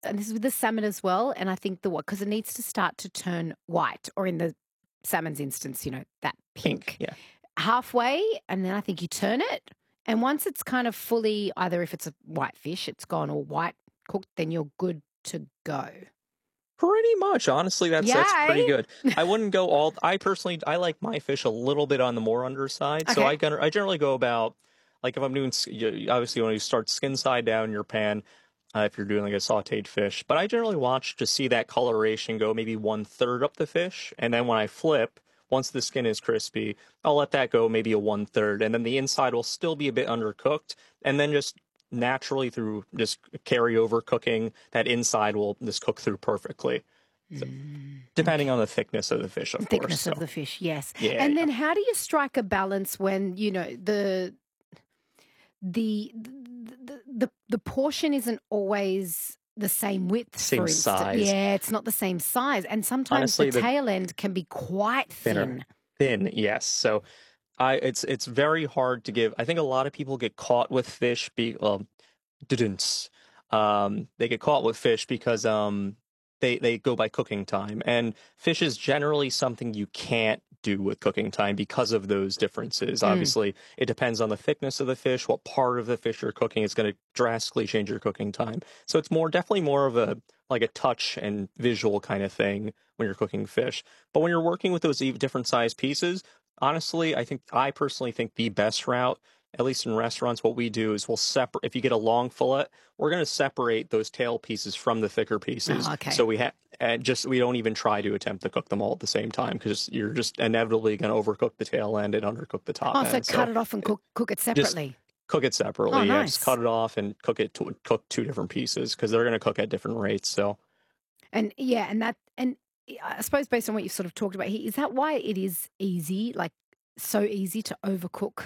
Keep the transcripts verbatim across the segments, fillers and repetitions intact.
and this is with the salmon as well, and I think the what because it needs to start to turn white, or in the salmon's instance, you know, that Pink, pink. yeah. Halfway, and then I think you turn it, and once it's kind of fully either if it's a white fish, it's gone all white cooked, then you're good to go. Pretty much, honestly, that's that's pretty Yay! good. I wouldn't go all I personally I like my fish a little bit on the more underside, so Okay. I gen I generally go about like if I'm doing s- you, obviously when you start skin side down in your pan, uh, if you're doing like a sautéed fish, but I generally watch to see that coloration go maybe one third up the fish, and then when I flip, once the skin is crispy, I'll let that go maybe a one third, and then the inside will still be a bit undercooked, and then just naturally through just carry over cooking, that inside will just cook through perfectly. So, Mm, depending okay. on the thickness of the fish, of course. Thickness of So the fish, yes. yeah, And yeah. then how do you strike a balance when, you know, the the the the, the portion isn't always the same width, Same for instance. size. Yeah, it's not the same size. And sometimes the Honestly, the tail end can be quite thinner, thin. thin, yes. So I, it's it's very hard to give. I think a lot of people get caught with fish. Be well, didn't. Um, they get caught with fish because um they they go by cooking time, and fish is generally something you can't do with cooking time because of those differences. Mm. Obviously, it depends on the thickness of the fish, what part of the fish you're cooking is going to drastically change your cooking time. So it's more definitely more of a like a touch and visual kind of thing when you're cooking fish. But when you're working with those e- different size pieces, honestly, I think I personally think the best route, at least in restaurants, what we do is we'll separate. If you get a long fillet, we're going to separate those tail pieces from the thicker pieces. Oh, okay. So we have and just we don't even try to attempt to cook them all at the same time because you're just inevitably going to overcook the tail end and undercook the top Oh, so end. cut So it off and eh, cook cook it just separately. cook it Oh, separately. Yeah, just nice. cut it off and cook it to cook two different pieces because they're going to cook at different rates. So And yeah, and that and I suppose based on what you've sort of talked about here, is that why it is easy, like so easy to overcook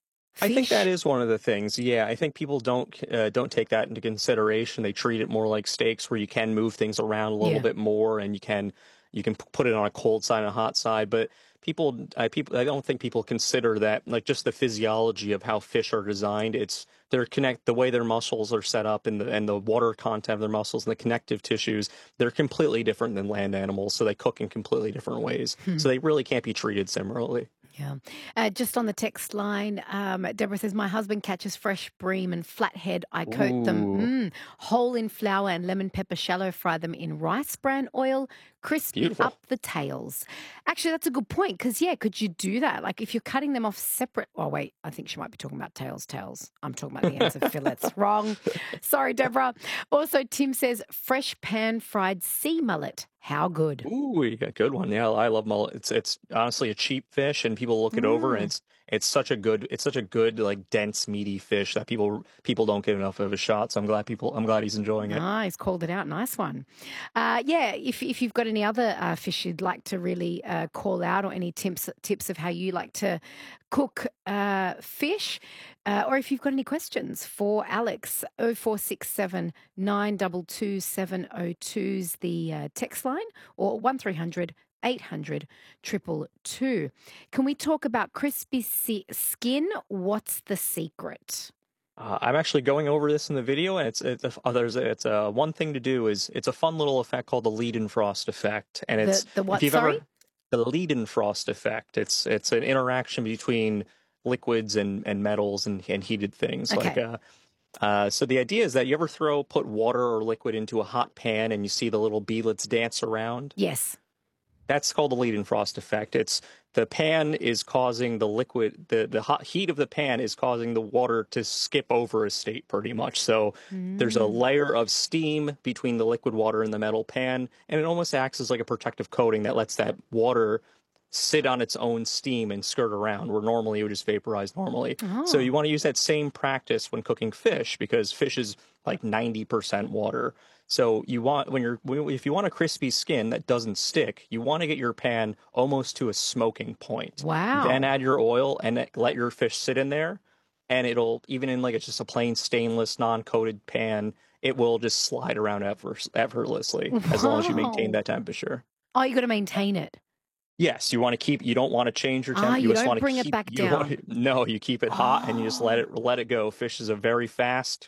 I think that fish? is one of the things. Yeah, I think people don't uh, don't take that into consideration. They treat it more like steaks, where you can move things around a little Yeah. bit more, and you can you can p- put it on a cold side and a hot side. But people, I people, I don't think people consider that like just the physiology of how fish are designed. It's they're connect the way their muscles are set up, and the and the water content of their muscles and the connective tissues. They're completely different than land animals, so they cook in completely different ways. Hmm. So they really can't be treated similarly. Yeah. Uh, just on the text line, um, Deborah says, my husband catches fresh bream and flathead. I coat them Ooh, mm, whole in flour and lemon pepper, shallow fry them in rice bran oil, crispy up beautiful. the tails. Actually, that's a good point because, yeah, could you do that? Like if you're cutting them off separate. Oh, wait, I think she might be talking about tails, tails. I'm talking about the ends of fillets. Wrong. Sorry, Deborah. Also, Tim says, fresh pan fried sea mullet. How good? Ooh, you got a good one. Yeah, I love mullet. It's it's honestly a cheap fish, and people look it over, and Mm. it's it's such a good it's such a good like dense meaty fish that people people don't give enough of a shot. So I'm glad people I'm glad he's enjoying it. Ah, he's called it out. Nice one. Uh, yeah, if if you've got any other uh, fish you'd like to really uh, call out, or any tips tips of how you like to cook uh, fish, uh, or if you've got any questions for Alex, oh four six seven nine two two seven oh two's the uh, text line, or one three hundred eight hundred two two. Can we talk about crispy si- skin? What's the secret? Uh, I'm actually going over this in the video, and it's it's a, uh, there's a, it's a one thing to do is it's a fun little effect called the Leidenfrost effect, and it's The the if what? you've Sorry. ever the Leidenfrost effect. It's it's an interaction between liquids and and metals and and heated things like Okay. uh Uh, so the idea is that you ever throw put water or liquid into a hot pan and you see the little beadlets dance around. Yes. That's called the Leidenfrost effect. It's the pan is causing the liquid, the the hot heat of the pan is causing the water to skip over a state pretty much. So there's a Mm. layer of steam between the liquid water and the metal pan, and it almost acts as like a protective coating that lets that water sit on its own steam and skirt around where normally it would just vaporize normally. So Oh. you want to use that same practice when cooking fish because fish is like ninety percent water. So you want when you're if you want a crispy skin that doesn't stick, you want to get your pan almost to a smoking point. Then Wow. add your oil and let your fish sit in there, and it'll even in like it's just a plain stainless non-coated pan, it will just slide around effort, effortlessly as long as you maintain Wow. that temperature. Oh, you gotta maintain it. Yes, you want to keep you don't want to change your Ah, temp. You you just don't want to bring it keep back you want down. no, you keep it hot and you just let Oh. it let it go. Fish is a very fast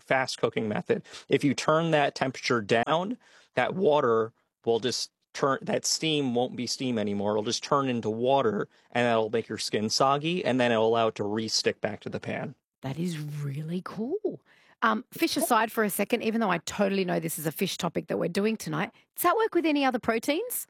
fast cooking method. If you turn that temperature down, that water will just turn, that steam won't be steam anymore. It'll just turn into water, and that'll make your skin soggy, and then it'll allow it to re-stick back to the pan. That is really cool. Um, fish aside for a second, even though I totally know this is a fish topic that we're doing tonight, does that work with any other proteins?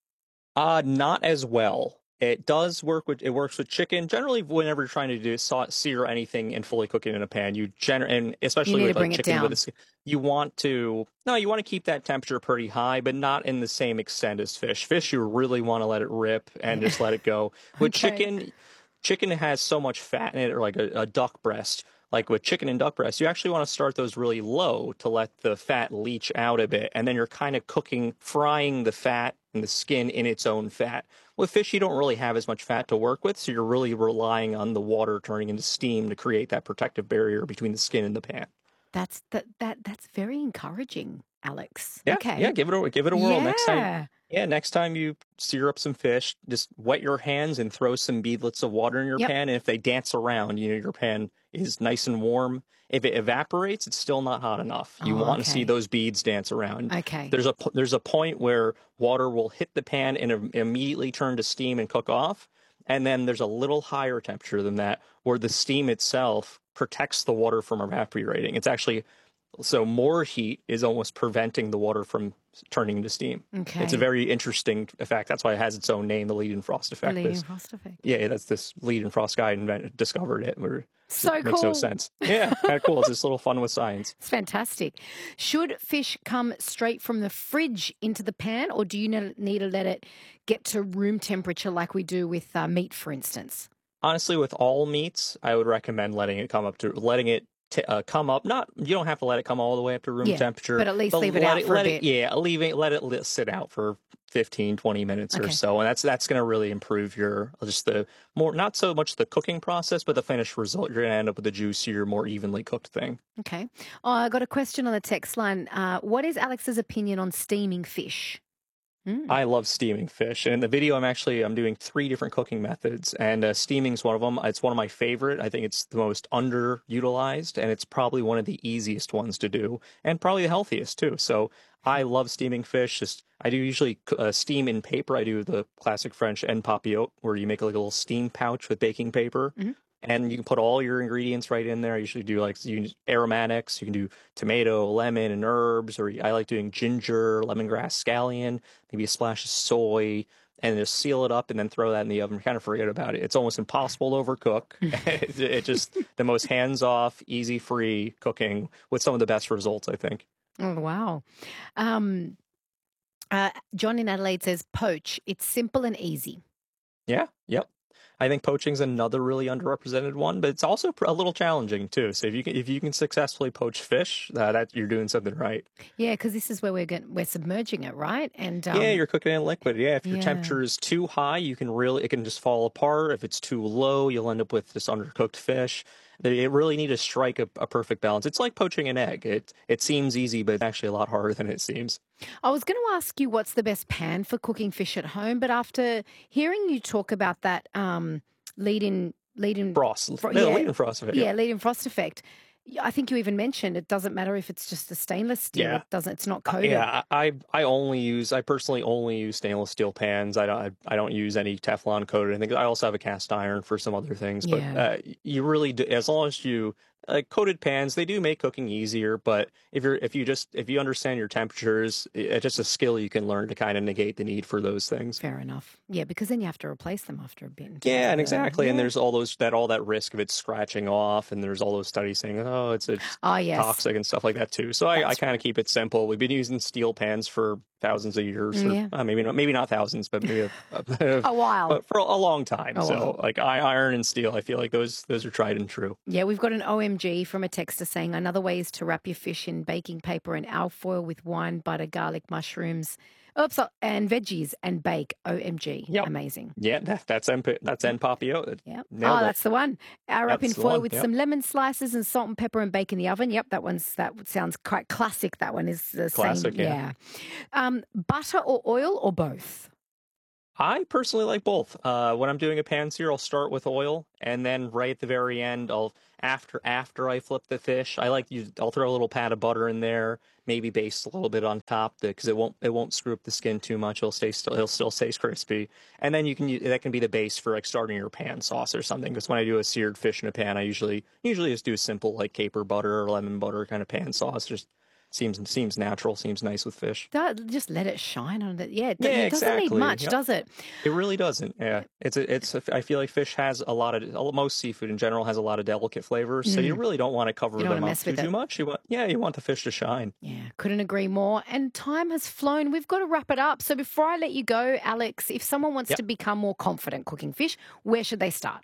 Uh, not as well. It does work with it works with chicken. Generally, whenever you're trying to do saw, sear anything and fully cook it in a pan, you gener and You especially need to with like bring it chicken with down. a, skin, you want to no, you want to keep that temperature pretty high, but not in the same extent as fish. Fish, you really want to let it rip and just let it go. With Okay. chicken, chicken has so much fat in it, or like a, a duck breast. Like with chicken and duck breast, you actually want to start those really low to let the fat leach out a bit, and then you're kind of cooking, frying the fat and the skin in its own fat. With fish, you don't really have as much fat to work with, so you're really relying on the water turning into steam to create that protective barrier between the skin and the pan. That's that that that's very encouraging, Alex. Yeah, yeah, Okay. give it a give it a whirl next time. Yeah. Yeah, next time you sear up some fish, just wet your hands and throw some beadlets of water in your Yep. pan. And if they dance around, you know your pan is nice and warm. If it evaporates, it's still not hot enough. You Oh, want to see okay. those beads dance around. Okay. There's a p- there's a point where water will hit the pan and im- immediately turn to steam and cook off. And then there's a little higher temperature than that where the steam itself protects the water from evaporating. It's actually so more heat is almost preventing the water from turning into steam. It's a Okay. very interesting effect. That's why it has its own name, the Leidenfrost The effect. leading This, frost effect. yeah, that's this Leidenfrost guy invented, discovered it. Where So it makes no cool. sense. Yeah, kind of cool. It's just a little fun with science. It's fantastic. Should fish come straight from the fridge into the pan, or do you ne- need to let it get to room temperature like we do with uh, meat, for instance? Honestly, with all meats, I would recommend letting it come up to letting it t- uh, come up. Not you don't have to let it come all the way up to room Yeah, temperature, but at least but leave it let out it for a let it bit. yeah, leave it let it li- sit out for fifteen, twenty minutes or Okay. so, and that's that's going to really improve your just the more not so much the cooking process, but the finished result. You're going to end up with a juicier, more evenly cooked thing. Okay. Oh, I got a question on the text line. Uh, what is Alex's opinion on steaming fish? Mm. I love steaming fish. And in the video, I'm actually I'm doing three different cooking methods, and uh, steaming's one of them. It's one of my favorite. I think it's the most underutilized, and it's probably one of the easiest ones to do, and probably the healthiest too. So I love steaming fish. Just I do usually uh, steam in paper. I do the classic French en papillote, where you make like a little steam pouch with baking paper. Mhm. And you can put all your ingredients right in there. I usually do like you can use aromatics. You can do tomato, lemon, and herbs. Or I like doing ginger, lemongrass, scallion, maybe a splash of soy, and just seal it up and then throw that in the oven. Kind of forget about it. It's almost impossible to overcook. It, it just the most hands-off, easy-free cooking with some of the best results, I think. Oh, wow. Um, uh, John in Adelaide says poach. It's simple and easy. Yeah. Yep. I think poaching's another really underrepresented one, but it's also pr- a little challenging too. So if you can if you can successfully poach fish, uh, that you're doing something right. Yeah, because this is where we're going, we're submerging it, right? And Yeah, um, you're cooking in liquid. Yeah, if your yeah, temperature is too high, you can really it can just fall apart. If it's too low, you'll end up with this undercooked fish. They it really need to strike a, a perfect balance. It's like poaching an egg. It it seems easy, but it's actually a lot harder than it seems. I was going to ask you what's the best pan for cooking fish at home, but after hearing you talk about that um, lead in lead in Frost, fro- no, yeah leading frost of it. yeah Yep. lead in frost effect. y- I think you even mentioned it doesn't matter if it's just a stainless steel. Yeah. It doesn't. It's not Uh, coated. Yeah, I I I only use I personally only use stainless steel pans. I don't I, I don't use any Teflon coated. I think I also have a cast iron for some other things. But Yeah. uh, you really do, as long as you uh, coated pans, they do make cooking easier. But if you're if you just if you understand your temperatures, i- it's just a skill you can learn to kind of negate the need for those things. Fair enough. Yeah, because then you have to replace them after a bit in terms Yeah, of and the exactly. And yeah. there's all those that all that risk of it scratching off, and there's all those studies saying, oh, it's it's Oh yes, toxic and stuff like that too. So I, I that's kind of right. keep it simple. We've been using steel pans for thousands of years, or Yeah, uh, maybe not maybe not thousands, but maybe a, a, a while, but for a long time. a So while. like I, iron and steel, I feel like those those are tried and true. Yeah, we've got an O M G from a texter saying another way is to wrap your fish in baking paper and alfoil with wine, butter, garlic, mushrooms, oops, uh, and veggies and bake. O M G, Yep. amazing. Yeah, that, that's en that's en papillote. Yep. Oh, Nailed it. that's the one. Our up in That's the foil one. with Yep. some lemon slices and salt and pepper and bake in the oven. Yep, that one's that sounds quite classic. That one is the same. Classic. Yeah. Yeah. Um, butter or oil or both? I personally like both. Uh, when I'm doing a pan sear, I'll start with oil, and then right at the very end, I'll after after I flip the fish, I like you. I'll throw a little pat of butter in there, maybe baste a little bit on top because it won't it won't screw up the skin too much. It'll stay still. It'll still stay crispy, and then you can use, that can be the base for like starting your pan sauce or something. Because when I do a seared fish in a pan, I usually usually just do simple like caper butter or lemon butter kind of pan sauce. Just seems seems natural, seems nice with fish. That, just let it shine on it. Yeah, it, do- Yeah, it doesn't need exactly. much, Yep. does it? It really doesn't. Yeah, it's a, it's. A, I feel like fish has a lot of most seafood in general has a lot of delicate flavors, so you Mm, really don't want to you cover don't want to them up mess too with too it. much. You want, yeah, you want the fish to shine. Yeah, couldn't agree more. And time has flown. We've got to wrap it up. So before I let you go, Alex, if someone wants Yep. to become more confident cooking fish, where should they start?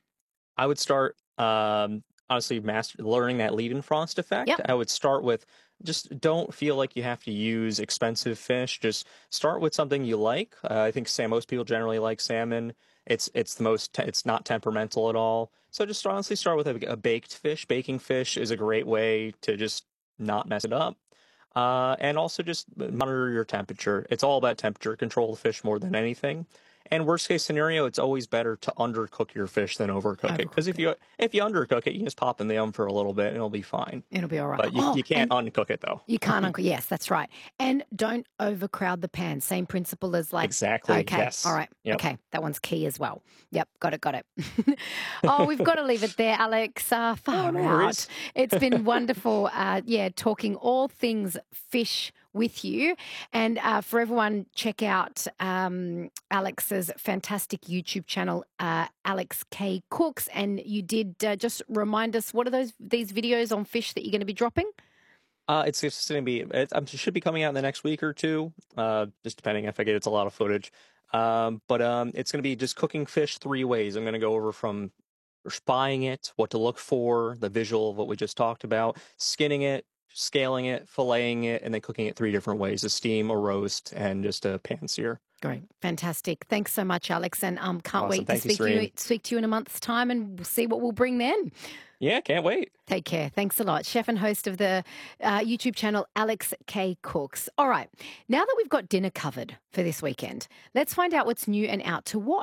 I would start, um, honestly, master learning that lead and frost effect. Yep. I would start with just don't feel like you have to use expensive fish. Just start with something you like. Uh, I think Sam, most people generally like salmon. It's it's the most te- it's not temperamental at all. So just honestly start with a, a baked fish. Baking fish is a great way to just not mess it up. Uh, and also just monitor your temperature. It's all about temperature. Control the fish more than anything. And worst case scenario, it's always better to undercook your fish than overcook it. Because Overcook if it. you if you undercook it, you just pop in the oven for a little bit and it'll be fine. It'll be all right. But you Oh, you can't and uncook it though. you can't uncle. Yes, that's right. And don't overcrowd the pan. Same principle as like, Exactly. okay, all Yes. right, Yep. okay, that one's key as well. Yep, got it, got it. Oh, we've got to leave it there, Alex. Uh, Oh, far no out. worries. It's been wonderful. Uh, yeah, talking all things fish with you. And uh, for everyone, check out um, Alex's fantastic YouTube channel, uh, Alex K Cooks. And you did uh, just remind us, what are those these videos on fish that you're going to be dropping? Uh, it's just going to be, it, it should be coming out in the next week or two, uh, just depending if I get it's a lot of footage. Um, but um, it's going to be just cooking fish three ways. I'm going to go over from spying it, what to look for, the visual of what we just talked about, skinning it, scaling it, filleting it, and then cooking it three different ways: a steam, a roast, and just a pan sear. Great. Fantastic. Thanks so much, Alex. And um, can't Awesome. wait to Thank you, speak to you, Serene. speak to you in a month's time, and we'll see what we'll bring then. Yeah, can't wait. Take care. Thanks a lot. Chef and host of the uh, YouTube channel, Alex K Cooks. All right. Now that we've got dinner covered for this weekend, let's find out what's new and out to watch.